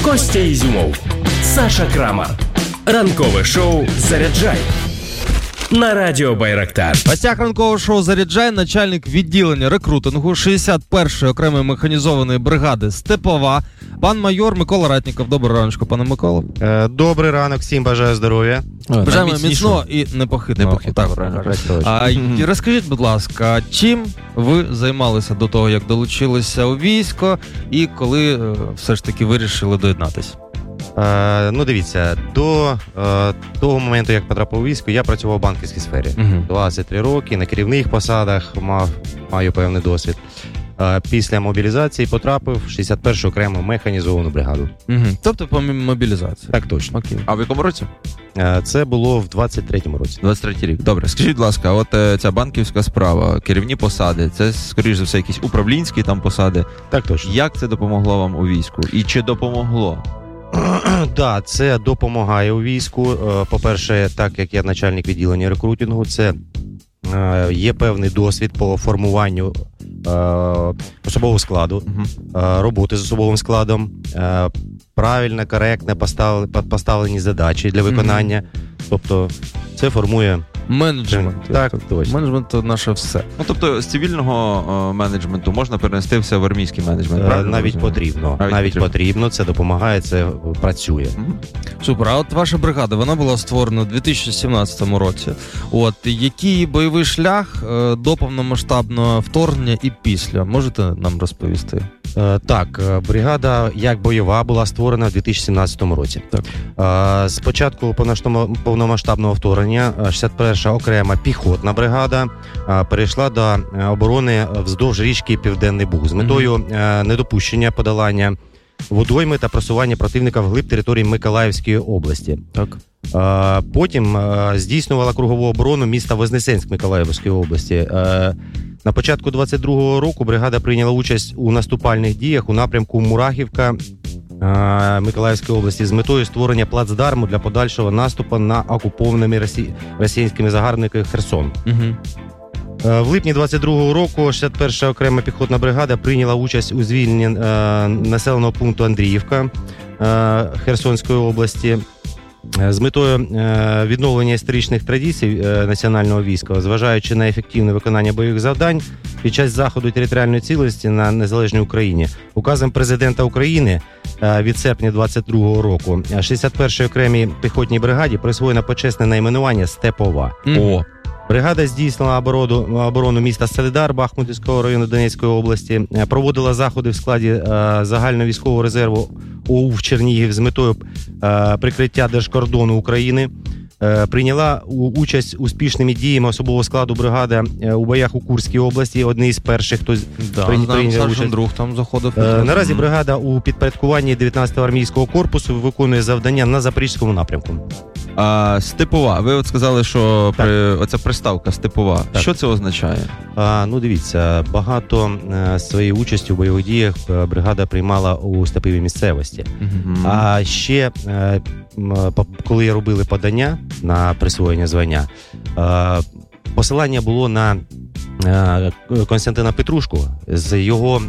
Костя Ізюмов, Саша Крамар. Ранкове шоу «Заряджай» на радіо Байрактар. В гостях ранкового шоу «Заряджай» начальник відділення рекрутингу 61-ї окремої механізованої бригади «Степова», пан майор Микола Ратніков. Доброго раночку, пане Миколо. Добрий ранок, всім бажаю здоров'я. Бажаємо міцного і непохитного. Розкажіть, будь ласка, чим ви займалися до того, як долучилися у військо, і коли все ж таки вирішили доєднатися? Дивіться, до того моменту, як потрапив у військо, я працював в банківській сфері. 23 роки, на керівних посадах, маю певний досвід. Після мобілізації потрапив в 61-ю окрему механізовану бригаду. Тобто по мобілізації? Так точно. Окей. А в якому році? Це було в 23-му році. 23-й рік. Добре, скажіть, будь ласка, от ця банківська справа, керівні посади, це, скоріш за все, якісь управлінські там посади. Так точно. Як це допомогло вам у війську? І чи допомогло? Так, це допомагає у війську. По-перше, так як я начальник відділення рекрутингу, це є певний досвід по формуванню особового складу, роботи з особовим складом, правильно, коректно поставлені задачі для виконання. Тобто це формує менеджмент. Так, точно. Менеджмент – це наше все. Ну, тобто з цивільного менеджменту можна перенести все в армійський менеджмент, правильно? Навіть потрібно. Навіть потрібно, це допомагає, це працює. Супер. А от ваша бригада, вона була створена у 2017 році. От, який бойовий шлях до повномасштабного вторгнення і після? Можете нам розповісти? Так, бригада як бойова була створена в 2017 році. Так. З початку повномасштабного вторгнення 61-ша окрема піхотна бригада перейшла до оборони вздовж річки Південний Буг з метою недопущення подолання водойми та просування противника вглиб території Миколаївської області. Так. Потім здійснювала кругову оборону міста Вознесенськ Миколаївської області. На початку 22-го року бригада прийняла участь у наступальних діях у напрямку Мурахівка Миколаївської області з метою створення плацдарму для подальшого наступу на окупованими російськими загарбниками Херсон. В липні 22-го року 61-ша окрема піхотна бригада прийняла участь у звільненні населеного пункту Андріївка Херсонської області. З метою відновлення історичних традицій національного війська, зважаючи на ефективне виконання бойових завдань під час заходу територіальної цілісності на незалежній Україні, указом президента України від серпня 22-го року 61-й окремій піхотній бригаді присвоєно почесне найменування «Степова». Бригада здійснила оборону міста Солидар Бахмутського району Донецької області, проводила заходи в складі загального військового резерву ОУ в Чернігів з метою прикриття держкордону України, прийняла участь успішними діями особового складу бригади у боях у Курській області, одні з перших, хто прийняв участь. Друг там заходив. Наразі бригада у підпорядкуванні 19-го армійського корпусу виконує завдання на Запорізькому напрямку. Степова. Ви от сказали, що оця приставка «Степова». Так. Що це означає? Дивіться, багато своєї участі у бойових діях бригада приймала у степовій місцевості. А ще, коли робили подання на присвоєння звання, посилання було на Костянтина Петрушку з його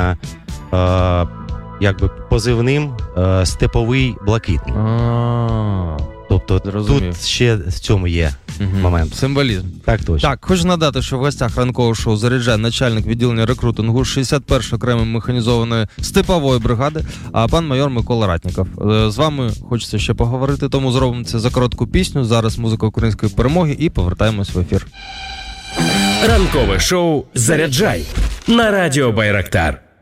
позивним «Степовий блакитний». Тобто тут ще в цьому є момент. Символізм. Так, точно. Так, хочу нагадати, що в гостях ранкового шоу «Заряджай» начальник відділення рекрутингу 61-ї окремої механізованої степової бригади, а пан майор Микола Ратніков. З вами хочеться ще поговорити, тому зробимо це за коротку пісню. Зараз музика української перемоги і повертаємось в ефір. Ранкове шоу «Заряджай» на радіо Байрактар.